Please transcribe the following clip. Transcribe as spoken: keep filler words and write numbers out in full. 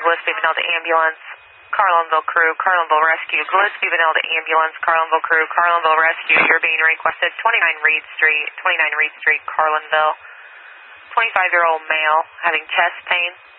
Gillespie Vanelda Ambulance, Carlinville Crew, Carlinville Rescue, Gillespie Vanelda Ambulance, Carlinville Crew, Carlinville Rescue. You're being requested twenty-nine Reed Street, twenty-nine Reed Street, Carlinville. twenty-five-year-old male having chest pain.